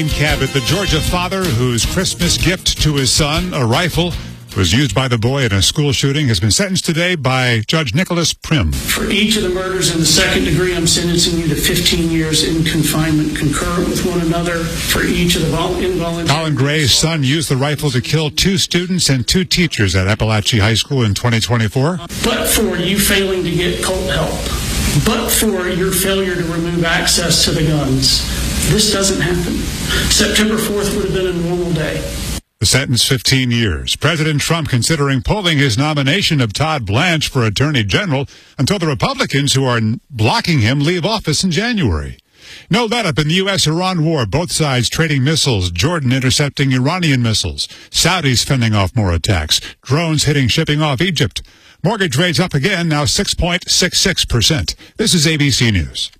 Cabot, the Georgia father whose Christmas gift to his son, a rifle, was used by the boy in a school shooting, has been sentenced today by Judge Nicholas Prim. For each of the murders in the second degree, I'm sentencing you to 15 years in confinement, concurrent with one another. For each of the involuntary... Colin Gray's son used the rifle to kill 2 students and 2 teachers at Appalachia High School in 2024. But for you failing to get cult help, but for your failure to remove access to the guns, this doesn't happen. September 4th would have been a normal day. The sentence, 15 years. President Trump considering pulling his nomination of Todd Blanche for Attorney General until the Republicans who are blocking him leave office in January. No let-up in the U.S.-Iran war, both sides trading missiles, Jordan intercepting Iranian missiles, Saudis fending off more attacks, drones hitting shipping off Egypt. Mortgage rates up again, now 6.66%. This is ABC News.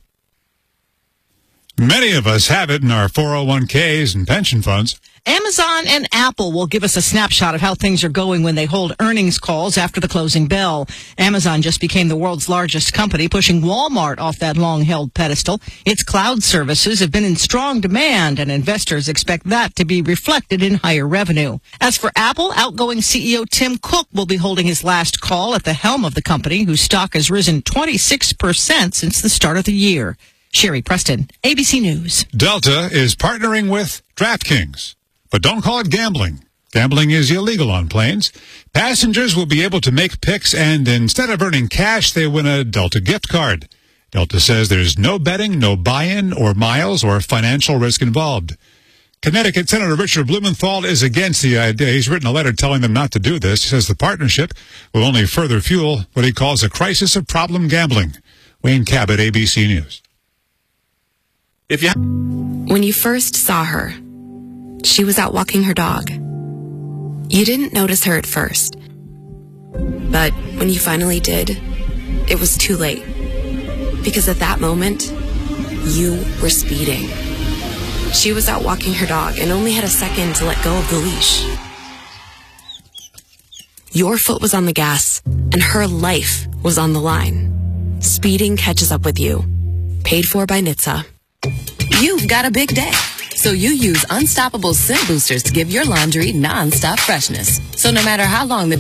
Many of us have it in our 401ks and pension funds. Amazon and Apple will give us a snapshot of how things are going when they hold earnings calls after the closing bell. Amazon just became the world's largest company, pushing Walmart off that long-held pedestal. Its cloud services have been in strong demand, and investors expect that to be reflected in higher revenue. As for Apple, outgoing CEO Tim Cook will be holding his last call at the helm of the company, whose stock has risen 26% since the start of the year. Sherry Preston, ABC News. Delta is partnering with DraftKings. But don't call it gambling. Gambling is illegal on planes. Passengers will be able to make picks, and instead of earning cash, they win a Delta gift card. Delta says there's no betting, no buy-in, or miles, or financial risk involved. Connecticut Senator Richard Blumenthal is against the idea. He's written a letter telling them not to do this. He says the partnership will only further fuel what he calls a crisis of problem gambling. Wayne Cabot, ABC News. When you first saw her, she was out walking her dog. You didn't notice her at first. But when you finally did, it was too late. Because at that moment, you were speeding. She was out walking her dog and only had a second to let go of the leash. Your foot was on the gas, and her life was on the line. Speeding catches up with you. Paid for by NHTSA. You've got a big day, so you use Unstoppable Scent Boosters to give your laundry non-stop freshness. So no matter how long the